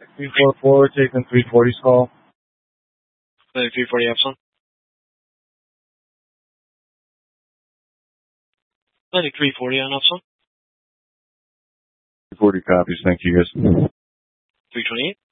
344, taking 340's call. 340 Epsilon. 340 on Epsilon. 340 copies, thank you guys. 328.